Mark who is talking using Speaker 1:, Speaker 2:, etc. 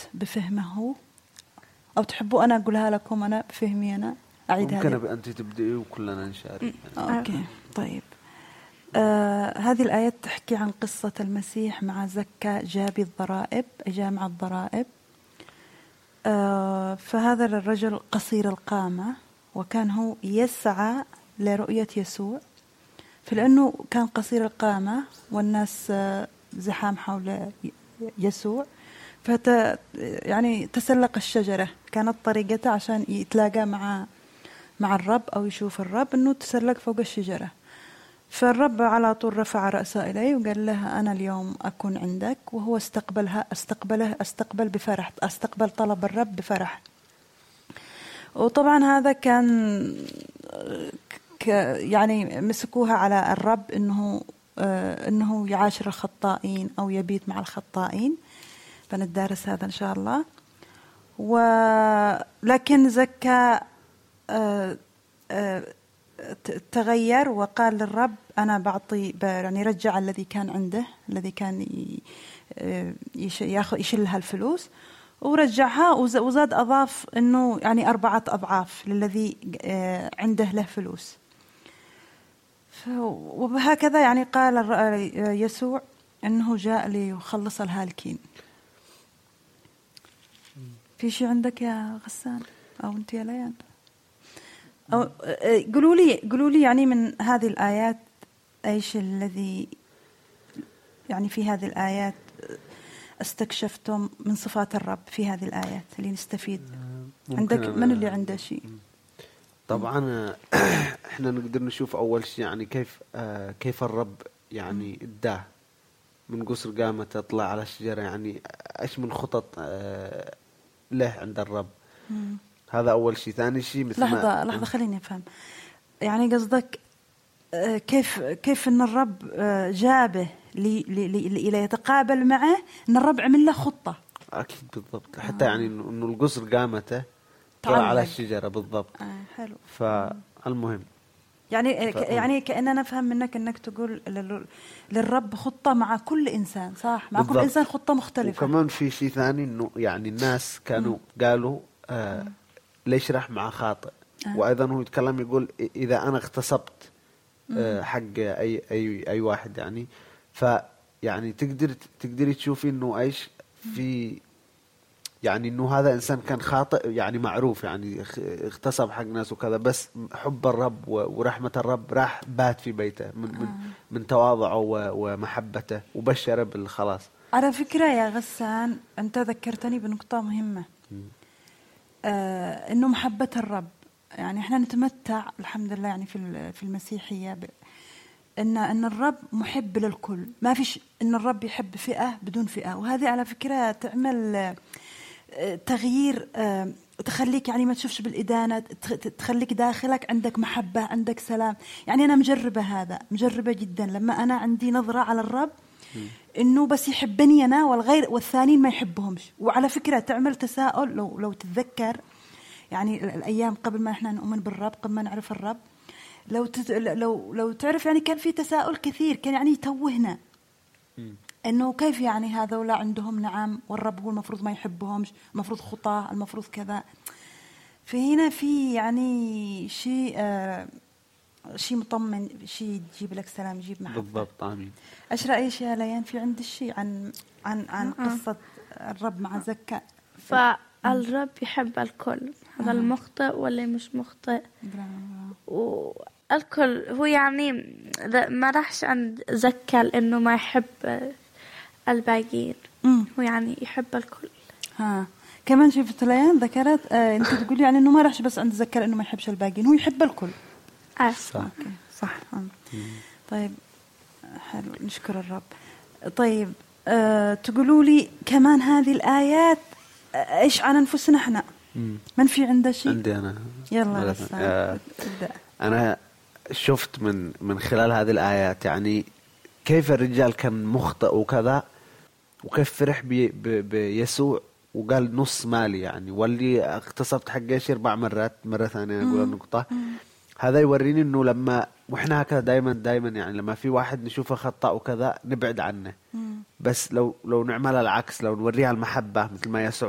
Speaker 1: بفهمه، أو تحبوا أنا أقولها لكم أنا بفهمي أنا أعيد هذه؟
Speaker 2: ممكن أنت تبدأي وكلنا نشارك.
Speaker 1: أوكي طيب. هذه الآيات تحكي عن قصة المسيح مع زكا جابي الضرائب، جامع الضرائب. فهذا الرجل قصير القامة، وكان هو يسعى لرؤية يسوع، فلأنه كان قصير القامة والناس زحام حول يسوع، يعني تسلق الشجرة. كانت طريقته عشان يتلاقى مع الرب أو يشوف الرب أنه تسلق فوق الشجرة. فالرب على طول رفع رأسه إليه وقال له أنا اليوم أكون عندك، وهو استقبل بفرح، استقبل طلب الرب بفرح. وطبعا هذا كان يعني مسكوها على الرب إنه يعاشر الخطائين أو يبيت مع الخطائين، فندرس هذا إن شاء الله. ولكن زكا تغير وقال للرب أنا بعطي، يعني رجع الذي كان عنده، الذي كان يشلها الفلوس ورجعها، وزاد أضاف إنه يعني 4 أضعاف للذي عنده له فلوس. وبهكذا يعني قال يسوع إنه جاء ليخلص الهالكين. في شيء عندك يا غسان أو أنت يا ليان؟ أو قولوا لي يعني من هذه الآيات إيش الذي يعني في هذه الآيات استكشفتم من صفات الرب في هذه الآيات اللي نستفيد. عندك من اللي عنده شيء؟
Speaker 2: طبعا احنا نقدر نشوف أول شيء يعني كيف الرب يعني اداه من قصر قامة تطلع على الشجرة، يعني ايش من خطط له عند الرب. هذا أول شيء. ثاني شيء مثل
Speaker 1: لحظة خليني أفهم، يعني قصدك كيف إن الرب جابه إلى يتقابل معه، إن الرب عمل له خطة.
Speaker 2: أكيد بالضبط. حتى يعني إنه القصر قامته طلع على الشجرة بالضبط.
Speaker 1: حلو.
Speaker 2: فالمهم
Speaker 1: يعني كأننا نفهم منك إنك تقول للرب خطة مع كل إنسان، صح؟ مع بالضبط. كل إنسان خطة مختلفة.
Speaker 2: وكمان في شيء ثاني إنه يعني الناس كانوا قالوا ليش راح مع خاطئ. وأيضا هو يتكلم يقول إذا أنا اغتصبت حق أي واحد، يعني فيعني تقدري تشوفي إنه إيش في، يعني إنه هذا إنسان كان خاطئ يعني معروف، يعني اغتصب حق ناس وكذا، بس حب الرب ورحمة الرب راح بات في بيته من تواضعه ومحبته وبشر بالخلاص.
Speaker 1: على فكرة يا غسان أنت ذكرتني بنقطة مهمة، إنه محبة الرب، يعني إحنا نتمتع الحمد لله يعني في المسيحية إن الرب محب للكل، ما فيش إن الرب يحب فئة بدون فئة. وهذه على فكرة تعمل تغيير، تخليك يعني ما تشوفش بالإدانة، تخليك داخلك عندك محبة، عندك سلام. يعني أنا مجربة جدا لما أنا عندي نظرة على الرب إنه بس يحبني أنا والثانيين ما يحبهمش. وعلى فكرة تعمل تساؤل، لو تتذكر يعني الأيام قبل ما إحنا نؤمن بالرب، قبل ما نعرف الرب، لو تعرف يعني كان في تساؤل كثير، كان يعني يتوهنا إنه كيف يعني هذولا عندهم نعم والرب هو المفروض ما يحبهمش، المفروض خطاة، المفروض كذا. فهنا في يعني شيء مطمن، شيء يجيب لك سلام، يجيب محبة.
Speaker 2: بالضبط. آمين.
Speaker 1: إيش رأيك يا ليان في عند الشيء عن قصة الرب مع زكا؟
Speaker 3: فالرب يحب الكل، هذا المخطئ واللي مش مخطئ، والكل. هو يعني ما راحش عند زكا لأنه ما يحب الباقيين، هو يعني يحب الكل.
Speaker 1: كمان شفت ليان ذكرت أنت تقولي يعني إنه ما راحش بس عند زكا لأنه ما يحبش الباقيين، هو يحب الكل. صح. طيب حلو، نشكر الرب. طيب تقولوا لي كمان هذه الآيات إيش عن أنفسنا إحنا؟ من في عنده شيء؟
Speaker 2: عندي أنا.
Speaker 1: يلا
Speaker 2: تبدأ. أنا شفت من خلال هذه الآيات يعني كيف الرجال كان مخطئ وكذا، وكيف فرح بيسوع وقال نص مالي، يعني واللي اغتصبت حقه 4 مرات، مرة ثانية أقول النقطة. هذا يوريني إنه لما وإحنا هكذا دايما يعني لما في واحد نشوفه خطأ وكذا نبعد عنه، بس لو نعمل العكس، لو نوريها المحبة مثل ما يسوع